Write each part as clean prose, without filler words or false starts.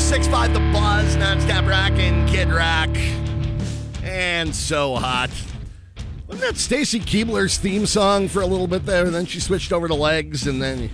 106.5 The Buzz, nonstop rockin', Kid Rock, and So Hot. Wasn't that Stacy Keibler's theme song for a little bit there? And then she switched over to Legs, and then...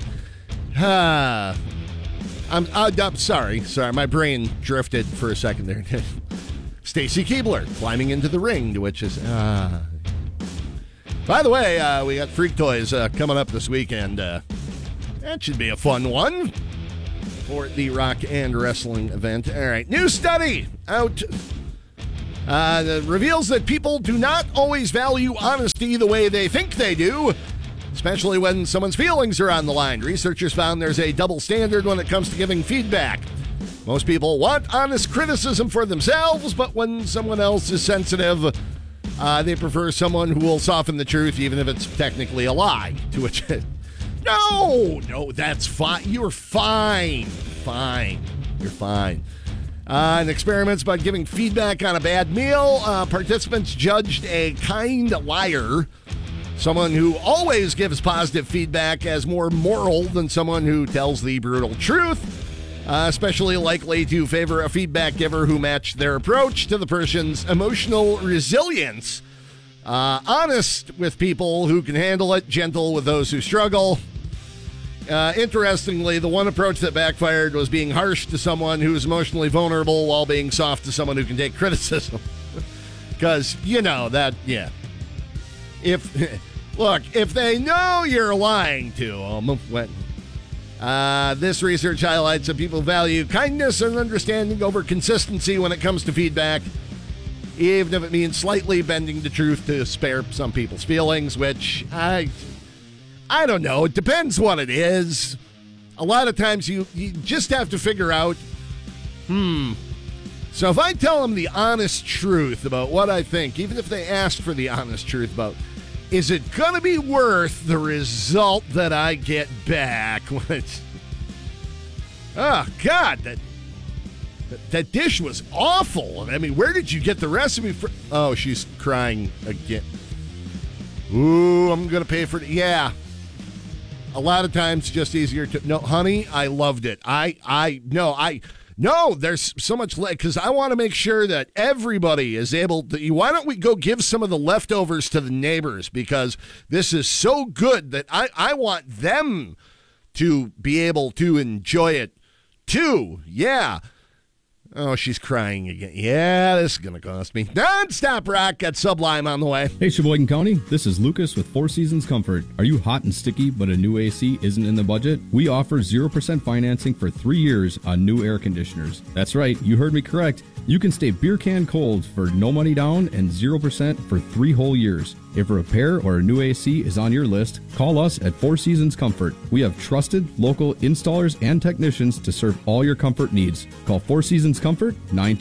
I'm sorry. My brain drifted for a second there. Stacy Keibler climbing into the ring, which is... By the way, we got Freak Toys coming up this weekend. That should be a fun one for the rock and wrestling event. All right, new study out that reveals that people do not always value honesty the way they think they do, especially when someone's feelings are on the line. Researchers found there's a double standard when it comes to giving feedback. Most people want honest criticism for themselves, but when someone else is sensitive, they prefer someone who will soften the truth, even if it's technically a lie. To which, no, that's fine. You're fine. You're fine. In experiments about giving feedback on a bad meal, participants judged a kind liar, someone who always gives positive feedback, as more moral than someone who tells the brutal truth. Especially likely to favor a feedback giver who matched their approach to the person's emotional resilience. Honest with people who can handle it, gentle with those who struggle. Interestingly, the one approach that backfired was being harsh to someone who is emotionally vulnerable while being soft to someone who can take criticism. Because, that. If they know you're lying to them, this research highlights that people value kindness and understanding over consistency when it comes to feedback, even if it means slightly bending the truth to spare some people's feelings, which I don't know. It depends what it is. A lot of times you just have to figure out, so if I tell them the honest truth about what I think, even if they ask for the honest truth about, is it going to be worth the result that I get back? Oh, God, that dish was awful. I mean, where did you get the recipe for? Oh, she's crying again. Ooh, I'm going to pay for it. Yeah. A lot of times just easier to, no, honey, I loved it. No, there's so much, because I want to make sure that everybody is able to, why don't we go give some of the leftovers to the neighbors, because this is so good that I want them to be able to enjoy it too. Yeah. Oh, she's crying again. Yeah, this is going to cost me. Non-stop rock. Got Sublime on the way. Hey, Sheboygan County. This is Lucas with Four Seasons Comfort. Are you hot and sticky, but a new AC isn't in the budget? We offer 0% financing for 3 years on new air conditioners. That's right. You heard me correct. You can stay beer can cold for no money down and 0% for 3 whole years. If a repair or a new AC is on your list, call us at Four Seasons Comfort. We have trusted local installers and technicians to serve all your comfort needs. Call Four Seasons Comfort,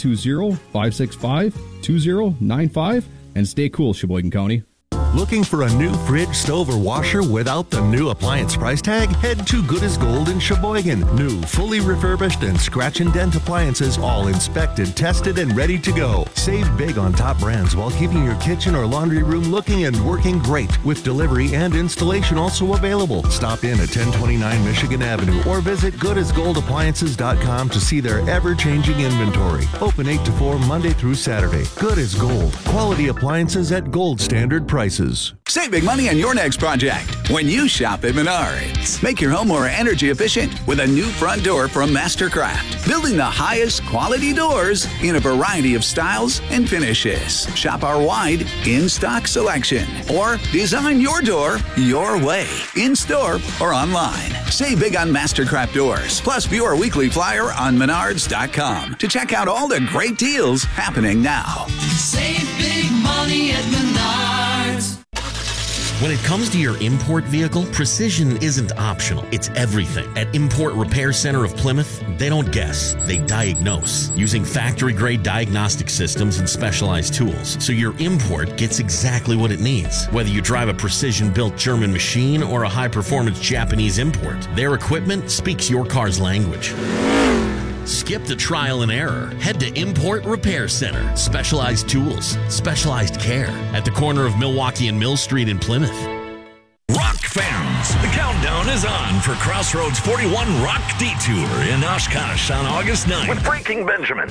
920-565-2095, and stay cool, Sheboygan County. Looking for a new fridge, stove, or washer without the new appliance price tag? Head to Good as Gold in Sheboygan. New, fully refurbished, and scratch and dent appliances, all inspected, tested, and ready to go. Save big on top brands while keeping your kitchen or laundry room looking and working great, with delivery and installation also available. Stop in at 1029 Michigan Avenue or visit goodasgoldappliances.com to see their ever-changing inventory. Open 8 to 4 Monday through Saturday. Good as Gold. Quality appliances at gold standard prices. Save big money on your next project when you shop at Menards. Make your home more energy efficient with a new front door from Mastercraft. Building the highest quality doors in a variety of styles and finishes. Shop our wide in-stock selection or design your door your way, in-store or online. Save big on Mastercraft doors. Plus, view our weekly flyer on Menards.com to check out all the great deals happening now. Save big money at Menards. When it comes to your import vehicle, precision isn't optional. It's everything. At Import Repair Center of Plymouth, they don't guess, they diagnose, using factory-grade diagnostic systems and specialized tools, so your import gets exactly what it needs. Whether you drive a precision-built German machine or a high-performance Japanese import, their equipment speaks your car's language. Skip the trial and error. Head to Import Repair Center. Specialized tools, specialized care. At the corner of Milwaukee and Mill Street in Plymouth. Rock fans, fans, the countdown is on for Crossroads 41 Rock Detour in Oshkosh on August 9th. With Breaking Benjamin,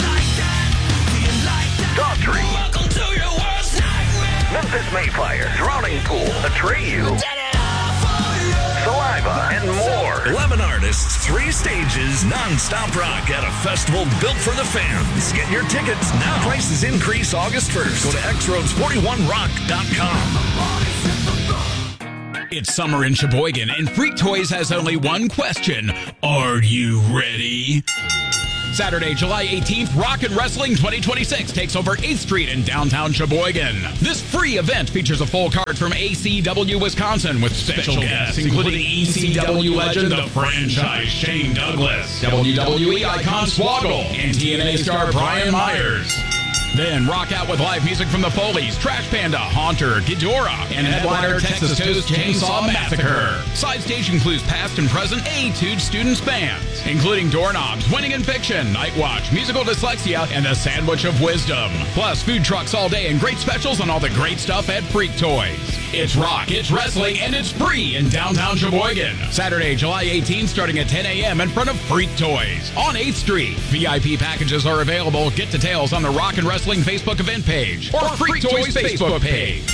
Daughtry, Memphis Mayfire, Drowning Pool, Atreyu, Saliva, and more. 11 artists, 3 stages, non-stop rock at a festival built for the fans. Get your tickets now. Prices increase August 1st. Go to xroads41rock.com. It's summer in Sheboygan, and Freak Toys has only one question. Are you ready? Saturday, July 18th, Rock and Wrestling 2026 takes over 8th Street in downtown Sheboygan. This free event features a full card from ACW Wisconsin with special guests, including ECW legend, the franchise Shane Douglas, WWE icon Swoggle, and TNA star Brian Myers. Then rock out with live music from the Foleys, Trash Panda, Haunter, Ghidorah, and headliner Texas Toast Chainsaw Massacre. Side stage includes past and present Etude Students bands, including Doorknobs, Winning in Fiction, Night Watch, Musical Dyslexia, and the Sandwich of Wisdom. Plus food trucks all day and great specials on all the great stuff at Freak Toys. It's rock, it's wrestling, and it's free in downtown Sheboygan. Saturday, July 18th, starting at 10 a.m. in front of Freak Toys on 8th Street. VIP packages are available. Get details on the Rock and Wrestling Facebook event page or Freak Toys Facebook page.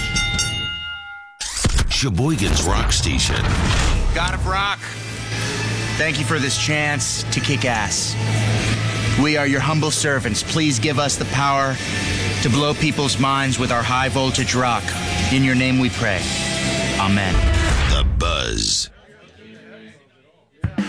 Sheboygan's rock station. God of Rock, thank you for this chance to kick ass. We are your humble servants. Please give us the power to blow people's minds with our high voltage rock. In your name we pray. Amen. The Buzz.